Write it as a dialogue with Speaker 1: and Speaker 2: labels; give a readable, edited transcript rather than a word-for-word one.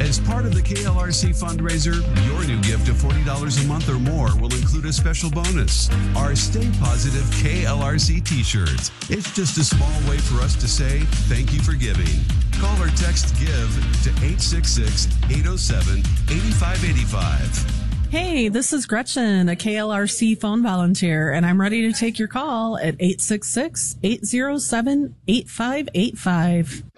Speaker 1: As part of the KLRC fundraiser, your new gift of $40 a month or more will include a special bonus, our Stay Positive KLRC t-shirts. It's just a small way for us to say thank you for giving. Call or text GIVE to 866-807-8585.
Speaker 2: Hey, this is Gretchen, a KLRC phone volunteer, and I'm ready to take your call at 866-807-8585.